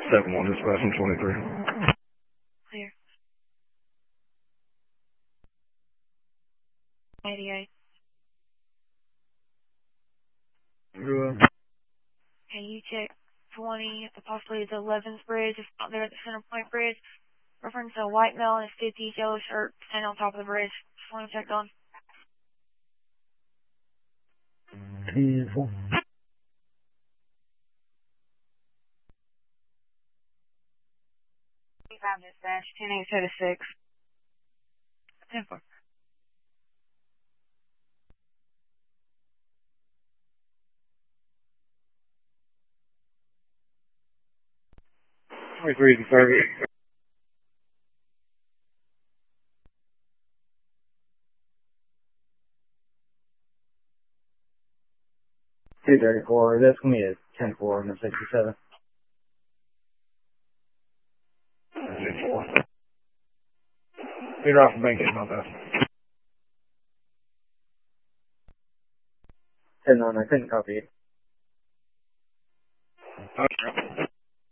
7-1, dispatch from 23. Clear. 88. Good. Can you check 20, possibly the 11th bridge, if not there at the Center Point Bridge? Reference a white male in a 50s yellow shirt standing on top of the bridge. Just want to check on. 10-4. 25 dispatch, 10-8-6. 10-4. Three to 30. $234. That's gonna be a 10-4 and a 67. 10-4. Peter off the bank is not that. 10-9. I couldn't copy it. Okay.